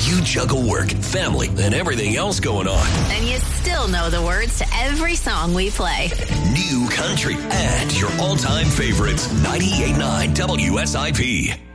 You juggle work, family, and everything else going on. And you still know the words to every song we play. New country and your all-time favorites. 98.9 WSIP.